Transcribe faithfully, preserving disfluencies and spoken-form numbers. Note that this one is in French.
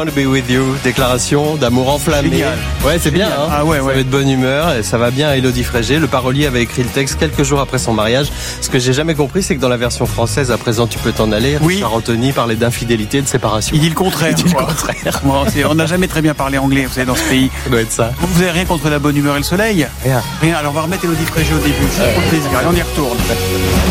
wanna be with you. Déclaration d'amour enflammé. Génial. Ouais, c'est Génial. bien. Hein ah ouais, ça ouais. va être bonne humeur et ça va bien à Élodie Frégé. Le parolier avait écrit le texte quelques jours après son mariage. Ce que j'ai jamais compris, c'est que dans la version française, à présent tu peux t'en aller, oui. Richard Anthony parlait d'infidélité, de séparation. Il dit le contraire. Il dit le contraire. Bon, on n'a jamais très bien parlé anglais, vous savez, dans ce pays. Ça doit être ça. Vous avez rien contre la bonne humeur et le soleil? Rien. Rien. Alors on va remettre Élodie Frégé au début. C'est pour le plaisir. Allez, on y retourne.